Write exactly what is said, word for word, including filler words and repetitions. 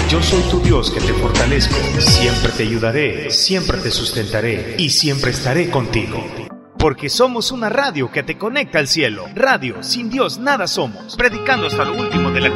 Yo soy tu Dios que te fortalezco, siempre te ayudaré, siempre te sustentaré y siempre estaré contigo. Porque somos una radio que te conecta al cielo. Radio, sin Dios nada somos. Predicando hasta lo último de la